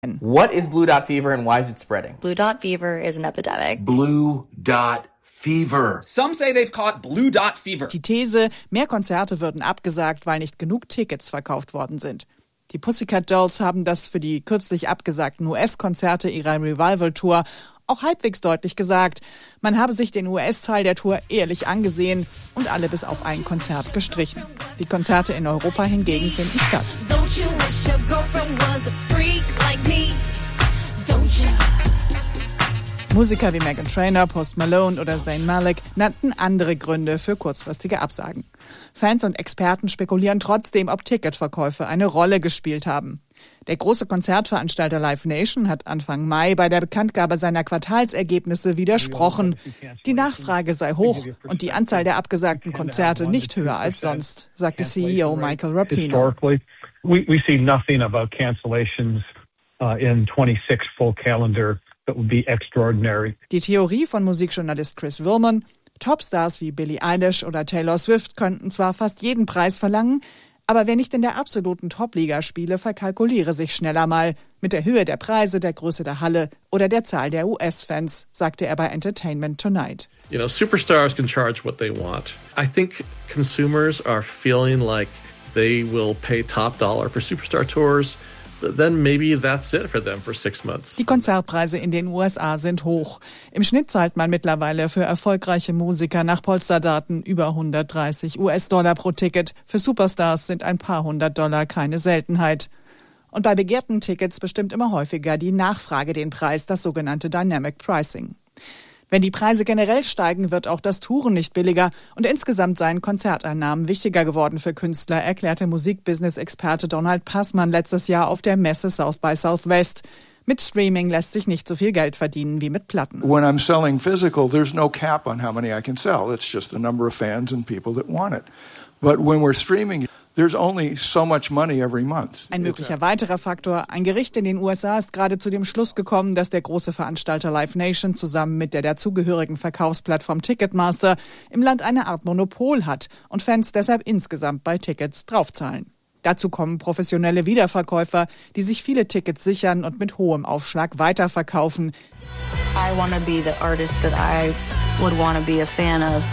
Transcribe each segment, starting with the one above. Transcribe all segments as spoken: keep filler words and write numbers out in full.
What is Blue Dot Fever and why is it spreading? Blue Dot Fever is an epidemic. Blue Dot Fever. Some say they've caught Blue Dot Fever. Die These, mehr Konzerte würden abgesagt, weil nicht genug Tickets verkauft worden sind. Die Pussycat Dolls haben das für die kürzlich abgesagten U S-Konzerte ihrer Revival-Tour auch halbwegs deutlich gesagt. Man habe sich den U S-Teil der Tour ehrlich angesehen und alle bis auf ein Konzert gestrichen. Die Konzerte in Europa hingegen finden statt. Musiker wie Meghan Trainor, Post Malone oder Zayn Malik nannten andere Gründe für kurzfristige Absagen. Fans und Experten spekulieren trotzdem, ob Ticketverkäufe eine Rolle gespielt haben. Der große Konzertveranstalter Live Nation hat Anfang Mai bei der Bekanntgabe seiner Quartalsergebnisse widersprochen. Die Nachfrage sei hoch und die Anzahl der abgesagten Konzerte nicht höher als sonst, sagte C E O Michael Rapino. We, we see nothing about cancellations uh, in twenty-six full calendar that would be extraordinary. Die Theorie von Musikjournalist Chris Willman: Topstars wie Billie Eilish oder Taylor Swift könnten zwar fast jeden Preis verlangen, aber wer nicht in der absoluten Top-Liga spiele, verkalkuliere sich schneller mal mit der Höhe der Preise, der Größe der Halle oder der Zahl der U S-Fans, sagte er bei Entertainment Tonight. You know, superstars can charge what they want. I think consumers are feeling like they will pay top dollar for superstar tours. Then maybe that's it for them for six months. Die Konzertpreise in den U S A sind hoch. Im Schnitt zahlt man mittlerweile für erfolgreiche Musiker nach Polsterdaten über hundertdreißig U S-Dollar pro Ticket. Für Superstars sind ein paar hundert Dollar keine Seltenheit. Und bei begehrten Tickets bestimmt immer häufiger die Nachfrage den Preis, das sogenannte Dynamic Pricing. Wenn die Preise generell steigen, wird auch das Touren nicht billiger und insgesamt seien Konzerteinnahmen wichtiger geworden für Künstler, erklärte Musikbusiness-Experte Donald Passmann letztes Jahr auf der Messe South by Southwest. Mit Streaming lässt sich nicht so viel Geld verdienen wie mit Platten. When I'm selling physical, there's no cap on how many I can sell. It's just the number of fans and people that want it. But when we're streaming, there's only so much money every month. Ein möglicher weiterer Faktor: Ein Gericht in den U S A ist gerade zu dem Schluss gekommen, dass der große Veranstalter Live Nation zusammen mit der dazugehörigen Verkaufsplattform Ticketmaster im Land eine Art Monopol hat und Fans deshalb insgesamt bei Tickets draufzahlen. Dazu kommen professionelle Wiederverkäufer, die sich viele Tickets sichern und mit hohem Aufschlag weiterverkaufen. I want to be the artist that I would want to be a fan of.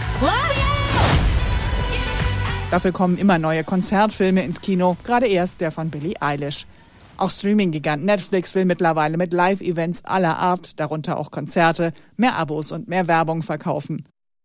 Dafür kommen immer neue Konzertfilme ins Kino, gerade erst der von Billie Eilish. Auch Streaming-Gigant Netflix will mittlerweile mit Live-Events aller Art, darunter auch Konzerte, mehr Abos und mehr Werbung verkaufen.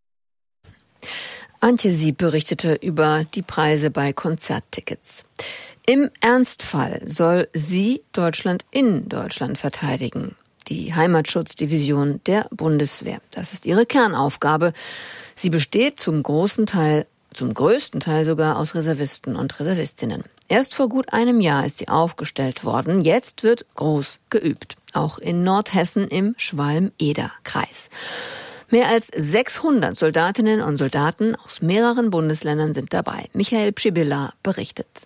Antje Sieb berichtete über die Preise bei Konzerttickets. Im Ernstfall soll sie Deutschland in Deutschland verteidigen. Die Heimatschutzdivision der Bundeswehr. Das ist ihre Kernaufgabe. Sie besteht zum großen Teil Zum größten Teil sogar aus Reservisten und Reservistinnen. Erst vor gut einem Jahr ist sie aufgestellt worden. Jetzt wird groß geübt. Auch in Nordhessen im Schwalm-Eder-Kreis. Mehr als sechshundert Soldatinnen und Soldaten aus mehreren Bundesländern sind dabei. Michael Pschibilla berichtet.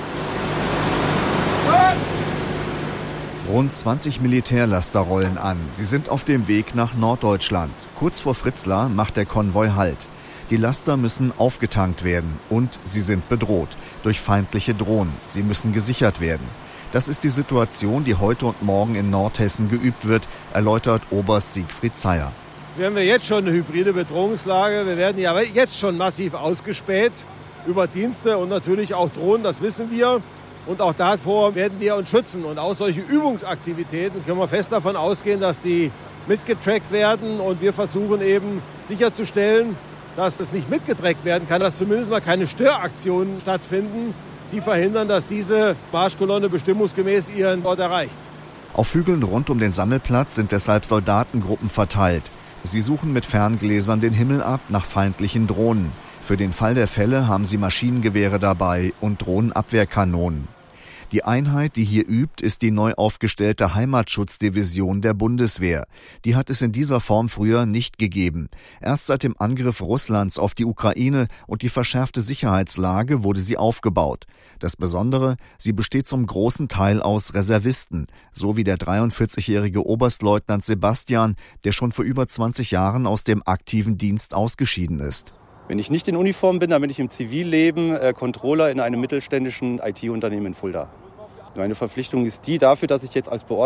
Rund zwanzig Militärlaster rollen an. Sie sind auf dem Weg nach Norddeutschland. Kurz vor Fritzlar macht der Konvoi Halt. Die Laster müssen aufgetankt werden und sie sind bedroht durch feindliche Drohnen. Sie müssen gesichert werden. Das ist die Situation, die heute und morgen in Nordhessen geübt wird, erläutert Oberst Siegfried Zeyer. Wir haben ja jetzt schon eine hybride Bedrohungslage. Wir werden ja jetzt schon massiv ausgespäht über Dienste und natürlich auch Drohnen, das wissen wir. Und auch davor werden wir uns schützen. Und auch solche Übungsaktivitäten können wir fest davon ausgehen, dass die mitgetrackt werden. Und wir versuchen eben sicherzustellen, dass es nicht mitgetrackt werden kann, dass zumindest mal keine Störaktionen stattfinden, die verhindern, dass diese Marschkolonne bestimmungsgemäß ihren Ort erreicht. Auf Hügeln rund um den Sammelplatz sind deshalb Soldatengruppen verteilt. Sie suchen mit Ferngläsern den Himmel ab nach feindlichen Drohnen. Für den Fall der Fälle haben sie Maschinengewehre dabei und Drohnenabwehrkanonen. Die Einheit, die hier übt, ist die neu aufgestellte Heimatschutzdivision der Bundeswehr. Die hat es in dieser Form früher nicht gegeben. Erst seit dem Angriff Russlands auf die Ukraine und die verschärfte Sicherheitslage wurde sie aufgebaut. Das Besondere, sie besteht zum großen Teil aus Reservisten, so wie der dreiundvierzigjährige Oberstleutnant Sebastian, der schon vor über zwanzig Jahren aus dem aktiven Dienst ausgeschieden ist. Wenn ich nicht in Uniform bin, dann bin ich im Zivilleben äh, Controller in einem mittelständischen I T-Unternehmen in Fulda. Meine Verpflichtung ist die dafür, dass ich jetzt als Beordnungsdienstleister